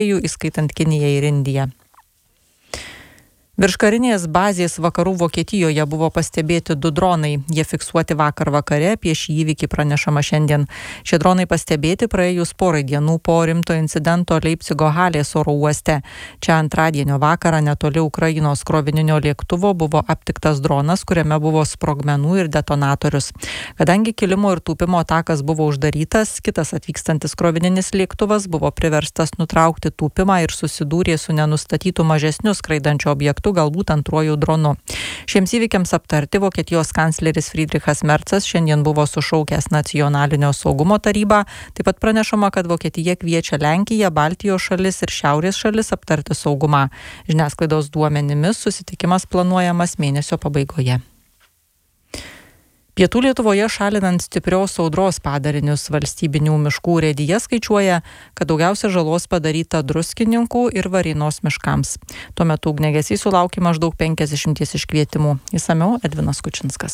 įskaitant Kiniją ir Indiją. Virš karinės bazės vakarų Vokietijoje buvo pastebėti 2 dronai. Jie fiksuoti vakar vakare, apie šį įvykį pranešama šiandien. Šie dronai pastebėti praėjus porai dienų po rimto incidento Leipcigo Halės oro uoste. Čia antradienio vakarą netoli Ukrainos krovininio lėktuvo buvo aptiktas dronas, kuriame buvo sprogmenų ir detonatorius. Kadangi kilimo ir tūpimo takas buvo uždarytas, kitas atvykstantis krovininis lėktuvas buvo priverstas nutraukti tūpimą ir susidūrė su nenustatytu mažesniu skraidančiu objektu, galbūt antruoju dronu. Šiems įvykiams aptarti Vokietijos kancleris Friedrichas Merzas šiandien buvo sušaukęs nacionalinio saugumo tarybą. Taip pat pranešama, kad Vokietija kviečia Lenkiją, Baltijos šalis ir Šiaurės šalis aptarti saugumą. Žiniasklaidos duomenimis susitikimas planuojamas mėnesio pabaigoje. Pietų Lietuvoje šalinant stiprios audros padarinius valstybinių miškų urėdija skaičiuoja, kad daugiausia žalos padaryta Druskininkų ir Varėnos miškams. Tuo metu ugniagesiai sulaukė maždaug 50 iškvietimų. Išsamiau Edvinas Kučinskas.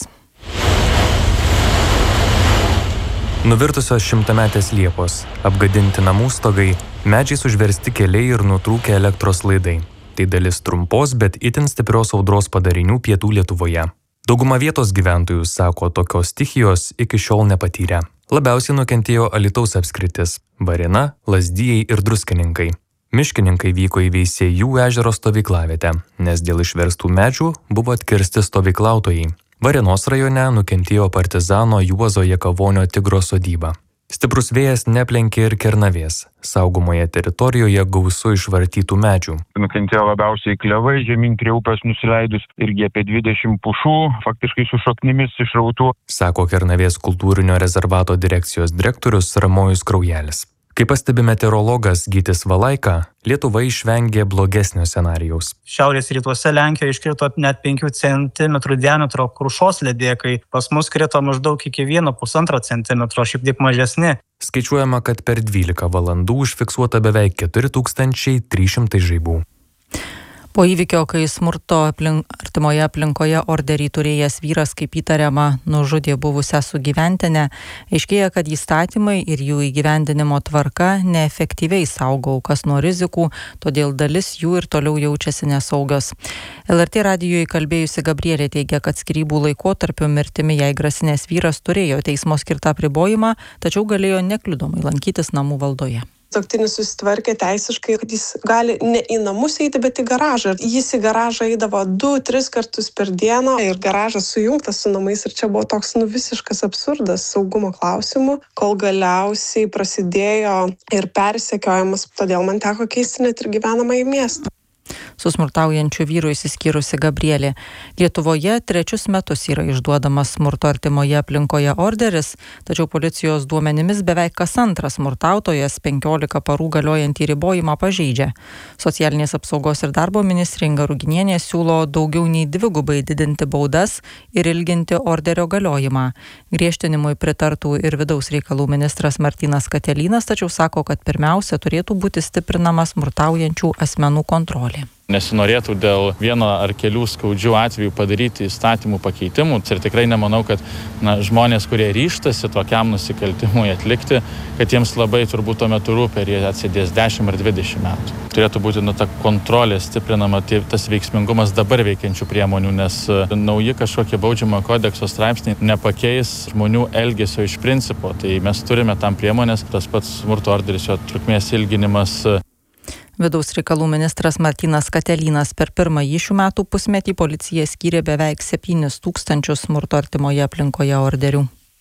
Nuvirtusios 100-metės liepos, apgadinti namų stogai, medžiais užversti keliai ir nutrūkę elektros laidai. Tai dalis trumpos, bet itin stiprios audros padarinių Pietų Lietuvoje. Dauguma vietos gyventojų sako, tokios stichijos iki šiol nepatyrė. Labiausiai nukentėjo Alytaus apskritis – Varėna, Lazdijai ir Druskininkai. Miškininkai vyko į Veisiejų ežero stovyklavietę, nes dėl išverstų medžių buvo atkirsti stovyklautojai. Varėnos rajone nukentėjo partizano Juozo Jakavonio Tigro sodyba. Stiprus vėjas neplenkė ir Kernavės. Saugomoje teritorijoje gausu išvartytų medžių. Nukentėjo labiausiai klevai, žemyn prie upės nusileidus, irgi apie 20 pušų, faktiškai su šaknimis išrautų. Sako Kernavės kultūrinio rezervato direkcijos direktorius Ramojus Kraujelis. Kaip pastebi meteorologas Gytis Valaika, Lietuva išvengė blogesnio scenarijaus. Šiaurės rytuose Lenkijoje iškrito net 5 cm diametro krušos ledėkai, pas mus krito maždaug iki 1,5 cm, šiek tiek mažesni. Skaičiuojama, kad per 12 valandų užfiksuota beveik 4300 žaibų. Po įvykio, kai smurto artimoje aplinkoje orderį turėjęs vyras, kaip įtariama, nužudė buvusią sugyventinę, aiškėja, kad įstatymai ir jų įgyvendinimo tvarka neefektyviai saugo aukas nuo rizikų, todėl dalis jų ir toliau jaučiasi nesaugios. LRT radijui kalbėjusi Gabrielė teigia, kad skyrybų laikotarpiu mirtimi jai grasinęs vyras turėjo teismo skirtą apribojimą, tačiau galėjo nekliudomai lankytis namų valdoje. Sutuoktinis susitvarkė teisiškai, kad jis gali ne į namus eiti, bet į garažą. Jis į garažą eidavo 2-3 kartus per dieną ir garažas sujungtas su namais ir čia buvo toks visiškas absurdas saugumo klausimų, kol galiausiai prasidėjo ir persekiojimas, todėl man teko keisti net ir gyvenamąjį miestą. Su smurtaujančiu vyru išsiskyrusi Gabrielė. Lietuvoje 3 metus yra išduodamas smurto artimoje aplinkoje orderis, tačiau policijos duomenimis beveik kas antras smurtautojas 15 parų galiojantį ribojimą pažeidžia. Socialinės apsaugos ir darbo ministrė Inga Ruginienė siūlo daugiau nei 2 didinti baudas ir ilginti orderio galiojimą. Griežtinimui pritartų ir vidaus reikalų ministras Martynas Katelinas, tačiau sako, kad pirmiausia turėtų būti stiprinama smurtaujančių asmenų kontrolė. Nesinorėtų dėl vieno ar kelių skaudžių atvejų padaryti įstatymų pakeitimų. Ir tikrai nemanau, kad žmonės, kurie ryžtasi tokiam nusikaltimui atlikti, kad jiems labai turbūt tuo metu rūpi, ar jie atsidės 10 ar 20 metų. Turėtų būti ta kontrolė stiprinama, tas veiksmingumas dabar veikiančių priemonių, nes nauji kažkokie baudžiamo kodekso straipsniai nepakeis žmonių elgesio iš principo. Tai mes turime tam priemonės, tas pats smurto orderis, jo trukmės ilginimas. Vidaus reikalų ministras Martynas Katelinas per pirmąjį šių metų pusmetį policija skyrė beveik 7000 smurto artimoje aplinkoje orderių.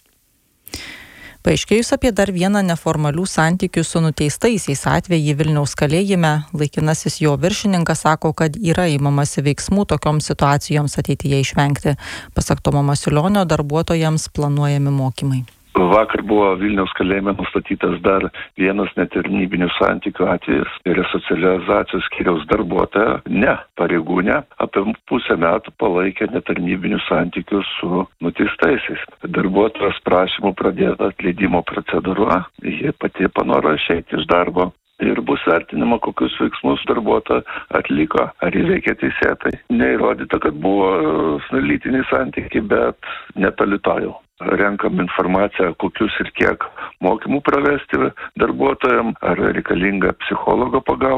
Paaiškėjus apie dar vieną neformalių santykių su nuteistaisiais atvejį Vilniaus kalėjime, laikinasis jo viršininkas sako, kad yra įmamasi veiksmų tokioms situacijoms ateityje išvengti. Pasak Tomo Masiulionio, darbuotojams planuojami mokymai. Vakar buvo Vilniaus kalėjime nustatytas dar vienas netarnybinių santykių atvejis. Resocializacijos skyriaus darbuotoja, ne pareigūnė, apie pusę metų palaikė netarnybinių santykių su nuteistaisiais. Darbuotojos prašymų pradėta atleidimo procedūra, jie pati panoro išeiti iš darbo. Ir bus vertinama, kokius veiksmus darbuotoja atliko, ar jie veikia teisėtai. Neįrodyta, kad buvo lytiniai santykiai, bet netoli to jau. Renkam informaciją, kokius ir kiek mokymų pravesti darbuotojam, ar reikalinga psichologo pagalba.